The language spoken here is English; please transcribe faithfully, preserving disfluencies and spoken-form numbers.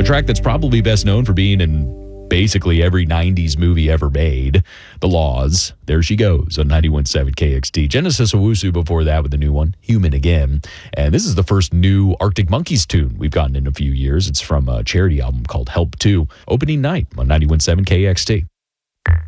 track that's probably best known for being in basically every nineties movie ever made, The Laws. There she goes on ninety-one point seven K X T. Genesis Owusu before that with the new one, Human Again. And this is the first new Arctic Monkeys tune we've gotten in a few years. It's from a charity album called Help two. Opening night on ninety-one point seven K X T.